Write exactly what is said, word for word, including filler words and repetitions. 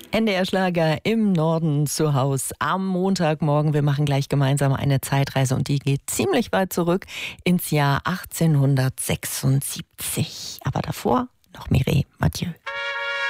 N D R Schlager im Norden zu Haus am Montagmorgen. Wir machen gleich gemeinsam eine Zeitreise und die geht ziemlich weit zurück ins Jahr achtzehnhundertsechsundsiebzig. Aber davor noch Mireille Mathieu.